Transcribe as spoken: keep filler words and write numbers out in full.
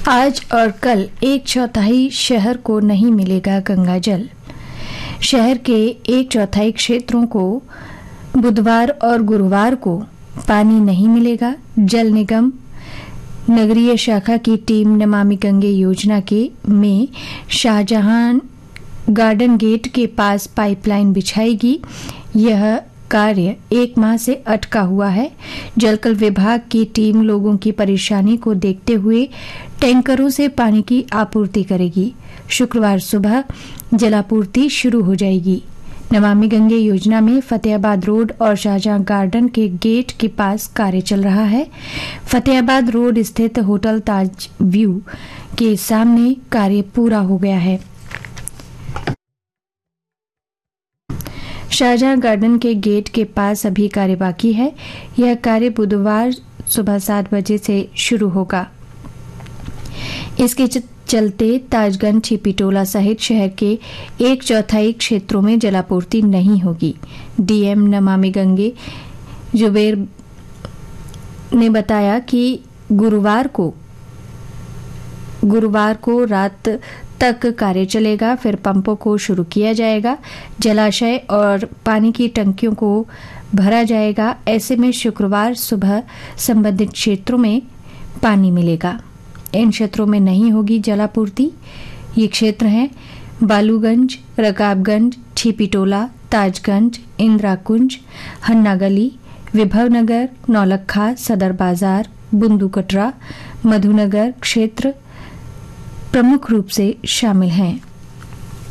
आज और कल एक चौथाई शहर को नहीं मिलेगा गंगा जल। शहर के एक चौथाई क्षेत्रों को बुधवार और गुरुवार को पानी नहीं मिलेगा। जल निगम नगरीय शाखा की टीम नमामि गंगे योजना के में शाहजहां गार्डन गेट के पास पाइपलाइन बिछाएगी। यह कार्य एक माह से अटका हुआ है। जलकल विभाग की टीम लोगों की परेशानी को देखते हुए टैंकरों से पानी की आपूर्ति करेगी। शुक्रवार सुबह जलापूर्ति शुरू हो जाएगी। नमामि गंगे योजना में फतेहाबाद रोड और शाहजहां गार्डन के गेट के पास कार्य चल रहा है। फतेहाबाद रोड स्थित होटल ताज व्यू के सामने कार्य पूरा हो गया है। शाहजहां गार्डन के गेट के पास अभी कार्य बाकी है। यह कार्य बुधवार सुबह सात बजे से शुरू होगा। इसके चलते ताजगंज, छिपीटोला सहित शहर के एक चौथाई क्षेत्रों में जलापूर्ति नहीं होगी। डीएम नमामि गंगे जुबेर ने बताया कि गुरुवार को गुरुवार को रात तक कार्य चलेगा, फिर पंपों को शुरू किया जाएगा। जलाशय और पानी की टंकियों को भरा जाएगा। ऐसे में शुक्रवार सुबह संबंधित क्षेत्रों में पानी मिलेगा। इन क्षेत्रों में नहीं होगी जलापूर्ति। ये क्षेत्र हैं बालूगंज, रकाबगंज, छिपीटोला, ताजगंज, इंदिरा कुंज, हन्ना गली, विभव नगर, नौलखा, सदर बाजार, बुंदू कटरा, मधुनगर क्षेत्र प्रमुख रूप से शामिल हैं।